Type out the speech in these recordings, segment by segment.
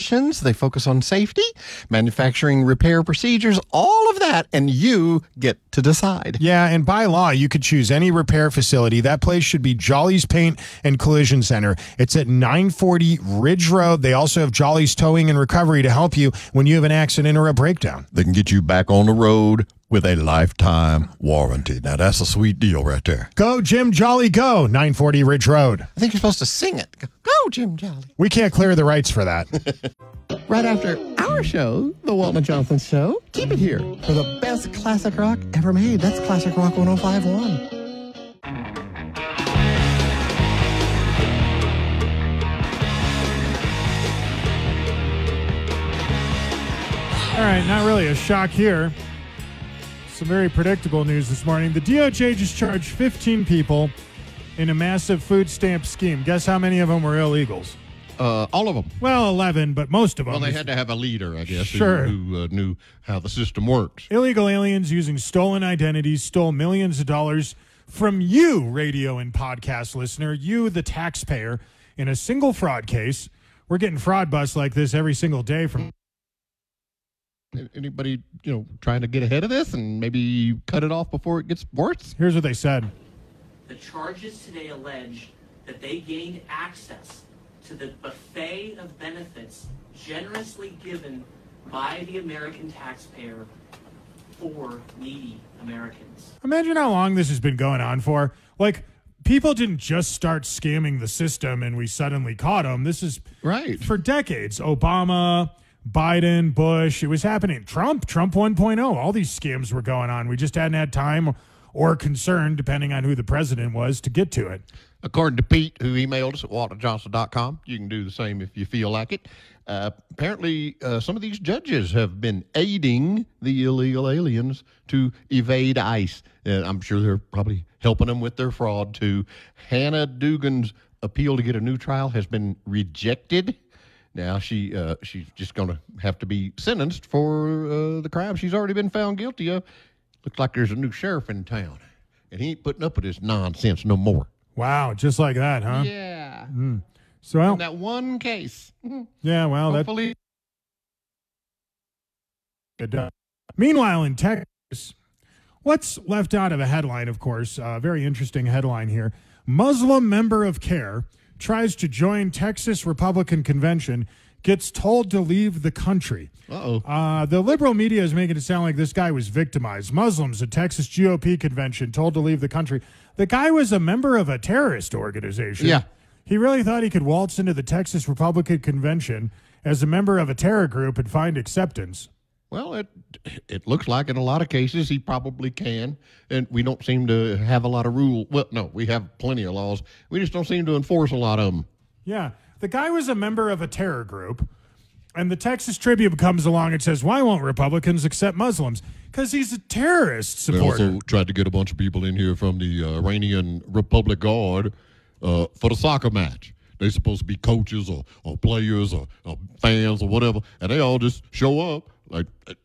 regulations. They focus on safety, manufacturing repair procedures, all of that, and you get to decide. Yeah, and by law, you could choose any repair facility. That place should be Jolly's Paint and Collision Center. It's at 940 Ridge Road. They also have Jolly's Towing and Recovery to help you when you have an accident or a breakdown. They can get you back on the road with a lifetime warranty. Now, that's a sweet deal right there. Go, Jim Jolly, go. 940 Ridge Road. I think you're supposed to sing it. Go, Jim Jolly. We can't clear the rights for that. Right after our show, The Walton Johnson Show, keep it here for the best classic rock ever made. That's Classic Rock 105.1. All right, not really a shock here. Some very predictable news this morning. The DOJ just charged 15 people in a massive food stamp scheme. Guess how many of them were illegals? All of them. Well, 11, but most of them. Well, they had to have a leader, I guess, Sure. who knew how the system works. Illegal aliens using stolen identities stole millions of dollars from you, radio and podcast listener, you, the taxpayer, in a single fraud case. We're getting fraud busts like this every single day from... Anybody, trying to get ahead of this and maybe cut it off before it gets worse? Here's what they said. The charges today allege that they gained access to the buffet of benefits generously given by the American taxpayer for needy Americans. Imagine how long this has been going on for. Like, people didn't just start scamming the system and we suddenly caught them. This is right for decades. Obama, Biden, Bush, it was happening. Trump 1.0, all these scams were going on. We just hadn't had time or concern, depending on who the president was, to get to it. According to Pete, who emailed us at walterjohnson.com, you can do the same if you feel like it. Apparently, some of these judges have been aiding the illegal aliens to evade ICE. I'm sure they're probably helping them with their fraud, too. Hannah Dugan's appeal to get a new trial has been rejected. Now she's just going to have to be sentenced for the crime she's already been found guilty of. Looks like there's a new sheriff in town, and he ain't putting up with this nonsense no more. Wow, just like that, huh? Yeah. So, well, in that one case. Yeah, well, hopefully. Meanwhile, in Texas, what's left out of a headline, of course, very interesting headline here. Muslim member of CARE tries to join Texas Republican convention, gets told to leave the country. The liberal media is making it sound like this guy was victimized. Muslims at Texas GOP convention told to leave the country. The guy was a member of a terrorist organization. Yeah. He really thought he could waltz into the Texas Republican convention as a member of a terror group and find acceptance. Well, it looks like in a lot of cases he probably can, and we don't seem to have a lot of rules. Well, no, we have plenty of laws. We just don't seem to enforce a lot of them. Yeah, the guy was a member of a terror group, and the Texas Tribune comes along and says, why won't Republicans accept Muslims? Because he's a terrorist supporter. They also tried to get a bunch of people in here from the Iranian Republic Guard for the soccer match. They're supposed to be coaches or players or fans or whatever, and they all just show up. Like,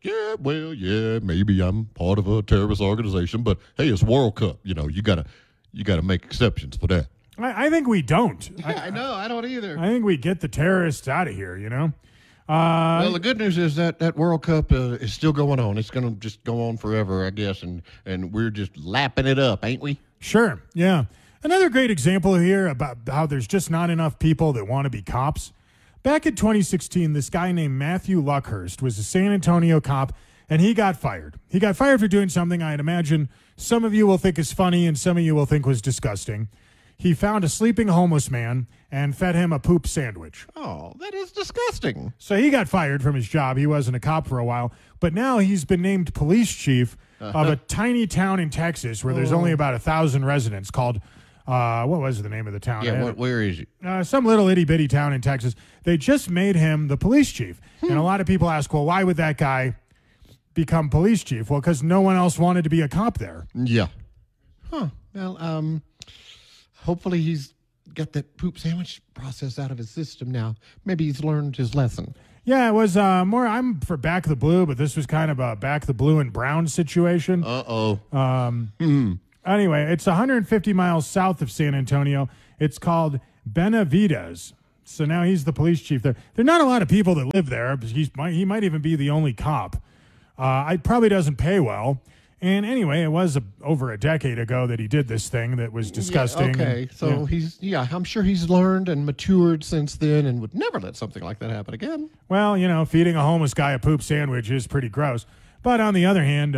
yeah, maybe I'm part of a terrorist organization, but hey, it's World Cup. You gotta make exceptions for that. I think we don't. I know, I don't either. I think we get the terrorists out of here, Well, the good news is that World Cup is still going on. It's going to just go on forever, I guess, and we're just lapping it up, ain't we? Sure, yeah. Another great example here about how there's just not enough people that want to be cops. Back in 2016, this guy named Matthew Luckhurst was a San Antonio cop, and he got fired. He got fired for doing something I'd imagine some of you will think is funny and some of you will think was disgusting. He found a sleeping homeless man and fed him a poop sandwich. Oh, that is disgusting. So he got fired from his job. He wasn't a cop for a while, but now he's been named police chief of a tiny town in Texas where there's only about 1,000 residents called... what was the name of the town? Yeah, where is it? Some little itty-bitty town in Texas. They just made him the police chief. And a lot of people ask, well, why would that guy become police chief? Well, because no one else wanted to be a cop there. Yeah. Huh. Well, hopefully he's got that poop sandwich process out of his system now. Maybe he's learned his lesson. Yeah, it was more, I'm for Back the Blue, but this was kind of a Back the Blue and Brown situation. Anyway, it's 150 miles south of San Antonio. It's called Benavides. So now he's the police chief there. There are not a lot of people that live there. He might even be the only cop. It probably doesn't pay well. And anyway, it was over a decade ago that he did this thing that was disgusting. Yeah, okay, so I'm sure he's learned and matured since then and would never let something like that happen again. Well, feeding a homeless guy a poop sandwich is pretty gross. But on the other hand,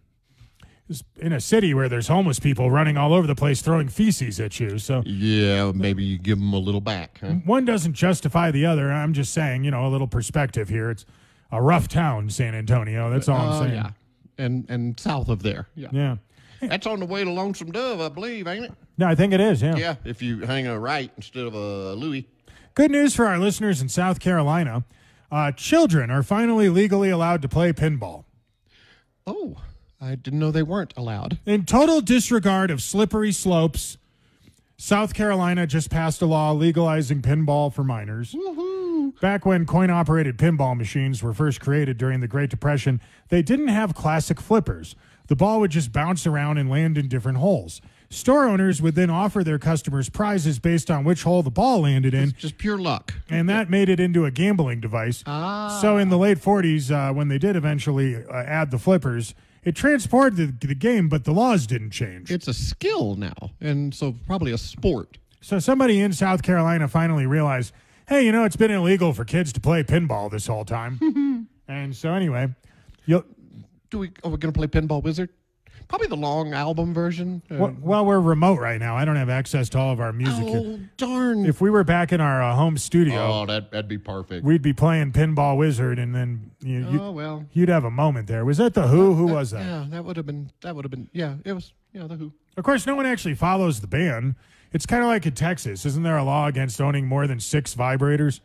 in a city where there's homeless people running all over the place throwing feces at you. So yeah, maybe you give them a little back. Huh? One doesn't justify the other. I'm just saying, a little perspective here. It's a rough town, San Antonio. That's all I'm saying. Yeah. And south of there. Yeah. That's on the way to Lonesome Dove, I believe, ain't it? No, I think it is, Yeah, if you hang a right instead of a Louis. Good news for our listeners in South Carolina. Children are finally legally allowed to play pinball. Oh, I didn't know they weren't allowed. In total disregard of slippery slopes, South Carolina just passed a law legalizing pinball for minors. Woohoo! Back when coin-operated pinball machines were first created during the Great Depression, they didn't have classic flippers. The ball would just bounce around and land in different holes. Store owners would then offer their customers prizes based on which hole the ball landed in. It's just pure luck. And that made it into a gambling device. So in the late 40s, when they did eventually add the flippers, it transported the game, but the laws didn't change. It's a skill now, and so probably a sport. So somebody in South Carolina finally realized, hey, it's been illegal for kids to play pinball this whole time. And so anyway, are we going to play Pinball Wizard? Probably the long album version. Well, we're remote right now. I don't have access to all of our music. Oh, darn. If we were back in our home studio, that'd be perfect. we'd be playing Pinball Wizard, and then you'd have a moment there. Was that the Who? Who was that? Yeah, that would have been. Yeah, it was. Yeah, the Who. Of course, no one actually follows the ban. It's kind of like in Texas. Isn't there a law against owning more than 6 vibrators?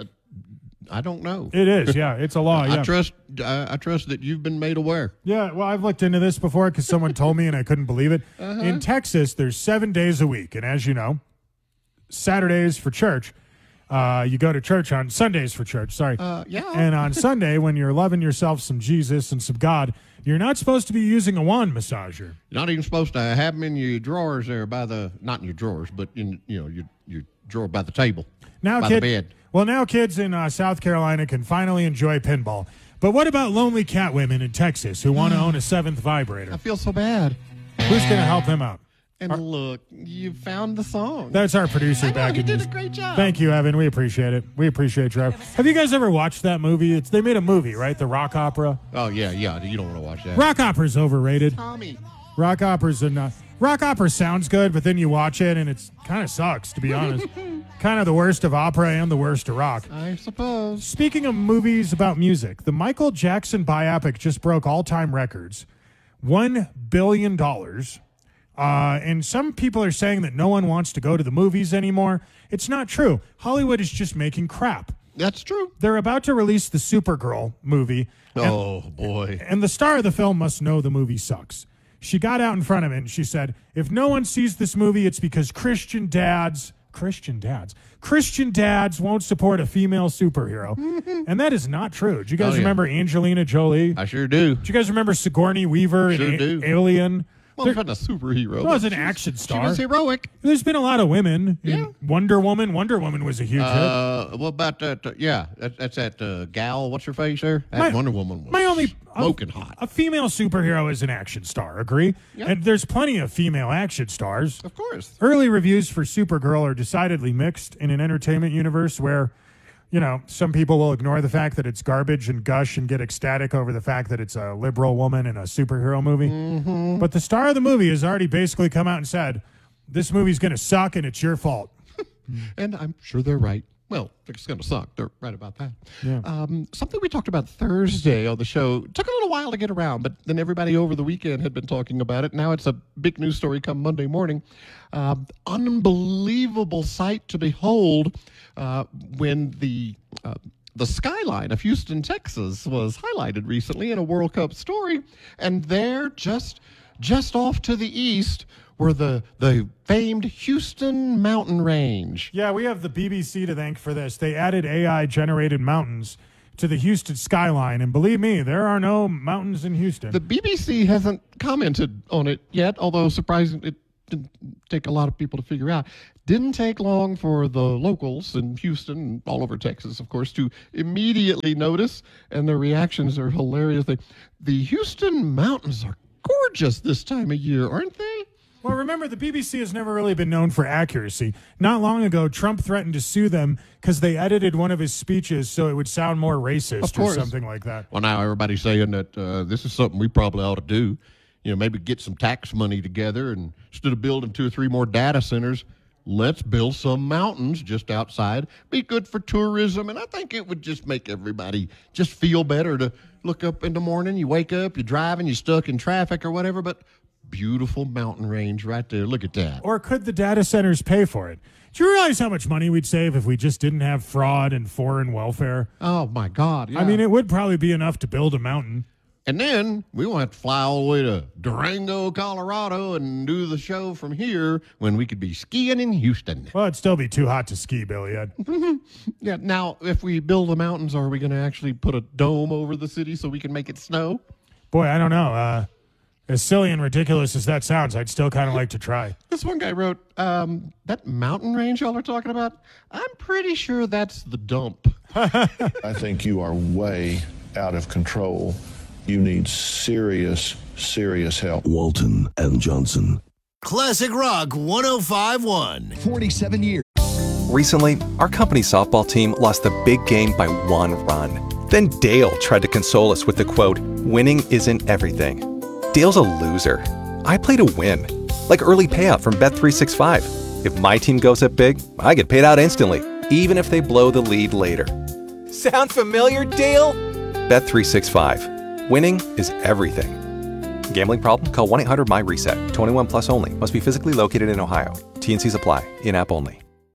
I don't know. It is, yeah. It's a law, yeah. I trust that you've been made aware. Yeah, well, I've looked into this before because someone told me and I couldn't believe it. In Texas, there's 7 days a week. And as you know, Saturdays for church. You go to church on Sundays for church, sorry. Yeah. And on Sunday, when you're loving yourself some Jesus and some God, you're not supposed to be using a wand massager. You're not even supposed to have them in your drawers there not in your drawers, but in your drawer by the table, by the bed. Well, now kids in South Carolina can finally enjoy pinball. But what about lonely cat women in Texas who want to own a 7th vibrator? I feel so bad. Who's going to help them out? And look, you found the song. That's our producer I know, back he in did news. a great job. Thank you, Evan. We appreciate it. We appreciate you. Have you guys ever watched that movie? They made a movie, right? The rock opera. Oh, yeah. You don't want to watch that. Rock opera's overrated. Tommy. Rock opera sounds good, but then you watch it and it kind of sucks, to be honest. Kind of the worst of opera and the worst of rock. I suppose. Speaking of movies about music, the Michael Jackson biopic just broke all-time records. $1 billion. And some people are saying that no one wants to go to the movies anymore. It's not true. Hollywood is just making crap. That's true. They're about to release the Supergirl movie. Oh, boy. And the star of the film must know the movie sucks. She got out in front of it and she said, if no one sees this movie, it's because Christian dads won't support a female superhero. And that is not true. Do you guys remember Angelina Jolie? I sure do. Do you guys remember Sigourney Weaver Sure in do. Alien? Well, she's not a superhero. Well, as an action star. She was heroic. There's been a lot of women. Yeah. Wonder Woman. Wonder Woman was a huge hit. What about that? That's that gal. What's her face there? That Wonder Woman was My only smoking hot. A female superhero is an action star. Agree? Yep. And there's plenty of female action stars. Of course. Early reviews for Supergirl are decidedly mixed in an entertainment universe where, some people will ignore the fact that it's garbage and gush and get ecstatic over the fact that it's a liberal woman in a superhero movie. Mm-hmm. But the star of the movie has already basically come out and said, this movie's going to suck and it's your fault. And I'm sure they're right. Well, it's going to suck. They're right about that. Yeah. Something we talked about Thursday on the show took a little while to get around, but then everybody over the weekend had been talking about it. Now it's a big news story come Monday morning. Unbelievable sight to behold when the skyline of Houston, Texas was highlighted recently in a World Cup story. And there, just off to the east, were the famed Houston mountain range. Yeah, we have the BBC to thank for this. They added AI-generated mountains to the Houston skyline, and believe me, there are no mountains in Houston. The BBC hasn't commented on it yet, although surprisingly, it didn't take a lot of people to figure out. didn't take long for the locals in Houston and all over Texas, of course, to immediately notice, and their reactions are hilarious. The Houston mountains are gorgeous this time of year, aren't they? Well, remember, the BBC has never really been known for accuracy. Not long ago, Trump threatened to sue them because they edited one of his speeches so it would sound more racist or something like that. Well, now everybody's saying that this is something we probably ought to do. You know, maybe get some tax money together, and instead of building 2 or 3 more data centers, let's build some mountains just outside. Be good for tourism, and I think it would just make everybody just feel better to look up in the morning. You wake up, you're driving, you're stuck in traffic or whatever, but beautiful mountain range right there. Look at that. Or could the data centers pay for it? Do you realize how much money we'd save if we just didn't have fraud and foreign welfare? Oh, my God. Yeah. I mean, it would probably be enough to build a mountain. And then we won't have to fly all the way to Durango, Colorado, and do the show from here when we could be skiing in Houston. Well, it'd still be too hot to ski, Billy Ed. Yeah. Now, if we build the mountains, are we going to actually put a dome over the city so we can make it snow? Boy, I don't know. As silly and ridiculous as that sounds, I'd still kind of like to try. This one guy wrote, that mountain range y'all are talking about, I'm pretty sure that's the dump. I think you are way out of control. You need serious help. Walton and Johnson. Classic Rock 105.1. 47 years. Recently, our company softball team lost the big game by 1 run. Then Dale tried to console us with the quote, "Winning isn't everything." Dale's a loser. I play to win. Like early payout from Bet365. If my team goes up big, I get paid out instantly, even if they blow the lead later. Sound familiar, Dale? Bet365. Winning is everything. Gambling problem? Call 1-800-MY-RESET. 21 plus only. Must be physically located in Ohio. T&Cs apply. In-app only.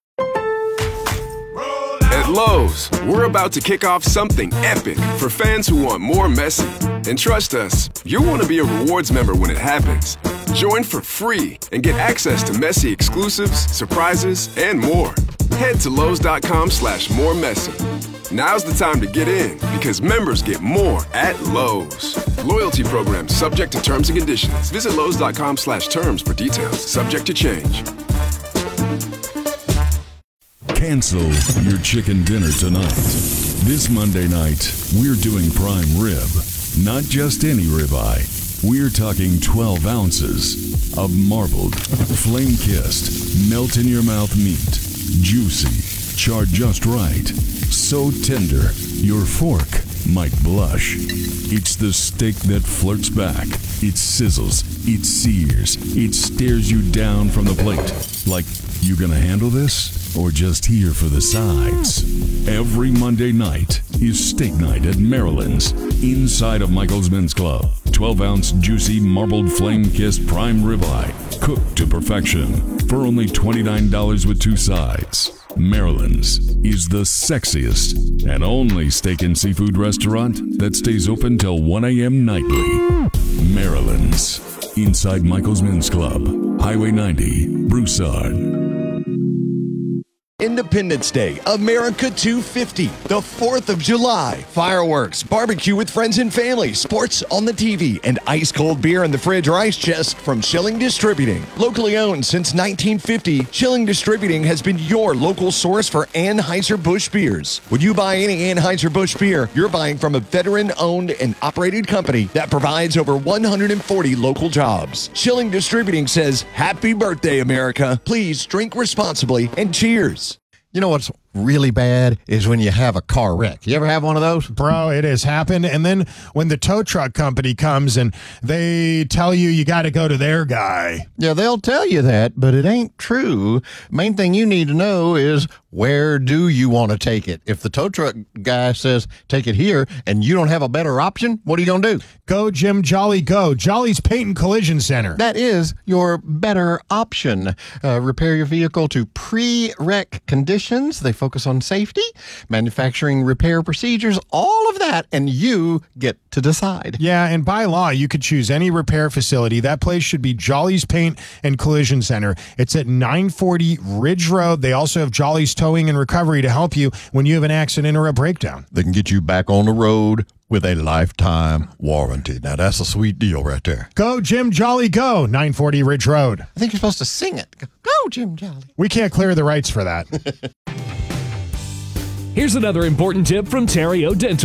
At Lowe's, we're about to kick off something epic for fans who want more Messi. And trust us, you'll want to be a rewards member when it happens. Join for free and get access to Messi exclusives, surprises, and more. Head to Lowe's.com/moremessy. Now's the time to get in because members get more at Lowe's. Loyalty program subject to terms and conditions. Visit Lowe's.com/terms for details. Subject to change. Cancel your chicken dinner tonight. This Monday night, we're doing prime rib. Not just any ribeye. We're talking 12 ounces of marbled, flame-kissed, melt-in-your-mouth meat. Juicy, charred just right. So tender, your fork might blush. It's the steak that flirts back. It sizzles, it sears, it stares you down from the plate. Like, you gonna handle this? Or just here for the sides? Every Monday night is steak night at Maryland's, inside of Michael's Men's Club. 12-ounce juicy marbled flame-kissed prime ribeye, cooked to perfection for only $29 with 2 sides. Maryland's is the sexiest and only steak and seafood restaurant that stays open till 1 a.m. nightly. Maryland's, inside Michael's Men's Club, Highway 90, Broussard. Independence Day, America 250, the 4th of July. Fireworks, barbecue with friends and family, sports on the TV, and ice-cold beer in the fridge or ice chest from Schilling Distributing. Locally owned since 1950, Schilling Distributing has been your local source for Anheuser-Busch beers. When you buy any Anheuser-Busch beer, you're buying from a veteran-owned and operated company that provides over 140 local jobs. Schilling Distributing says, "Happy birthday, America. Please drink responsibly and cheers." You know what's really bad is when you have a car wreck. You ever have one of those? Bro, it has happened. And then when the tow truck company comes and they tell you got to go to their guy. Yeah, they'll tell you that, but it ain't true. Main thing you need to know is, where do you want to take it? If the tow truck guy says, take it here, and you don't have a better option, what are you going to do? Go, Jim Jolly, go. Jolly's Paint and Collision Center. That is your better option. Repair your vehicle to pre-wreck conditions. They focus on safety, manufacturing repair procedures, all of that, and you get to decide. Yeah, and by law, you could choose any repair facility. That place should be Jolly's Paint and Collision Center. It's at 940 Ridge Road. They also have Jolly's Towing and Recovery to help you when you have an accident or a breakdown. They can get you back on the road with a lifetime warranty. Now, that's a sweet deal right there. Go, Jim Jolly, go. 940 Ridge Road. I think you're supposed to sing it. Go, Jim Jolly. We can't clear the rights for that. Here's another important tip from Terrio Dental.